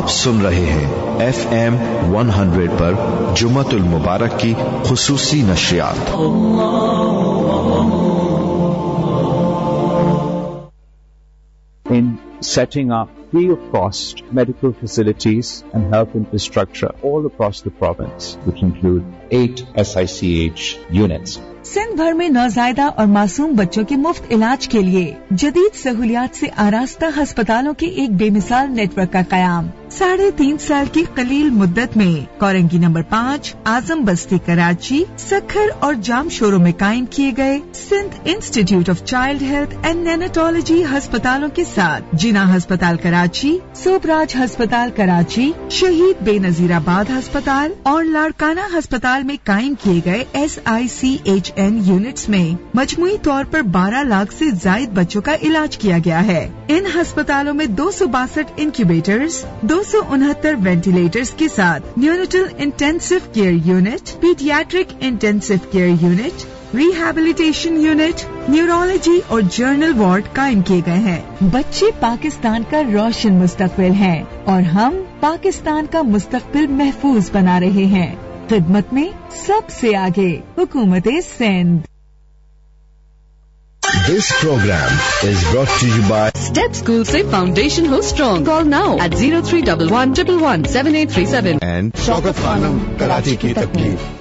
سن رہے ہیں FM 100 پر جمعۃ المبارک کی خصوصی نشریات. In setting up free of cost medical facilities and health infrastructure all across the province, which include 8 SICH units. Sindh بھر میں نوزائیدہ اور معصوم بچوں کے مفت علاج کے لیے جدید سہولیات سے آراستہ ہسپتالوں کے ایک بے مثال نیٹ ورک کا قیام 3.5 سال کی قلیل مدت میں کورنگی نمبر 5 اعظم بستی کراچی سکھر اور جام شوروں میں قائم کیے گئے Sindh institute of child health and نیناٹالوجی ہسپتالوں کے ساتھ جناح ہسپتال کراچی، سوبراج ہسپتال کراچی، شہید بے نظیر آباد ہسپتال اور لاڑکانہ ہسپتال میں قائم کیے گئے SICHN یونٹس میں مجموعی طور پر 12 لاکھ سے زائد بچوں کا علاج کیا گیا ہے. ان ہسپتالوں میں 262 انکیوبیٹرز، 269 وینٹیلیٹرز کے ساتھ neonatal intensive care unit, paediatric intensive care unit, rehabilitation unit, neurology اور جرنل وارڈ قائم کیے گئے ہیں. بچے پاکستان کا روشن مستقبل ہیں اور ہم پاکستان کا مستقبل محفوظ بنا رہے ہیں. خدمت میں سب سے آگے حکومت Sindh. This program is brought to you by Step School سے foundation who strong. Call now at 0311 111 7837 and شوکت خانم کراچی کی تکلیف.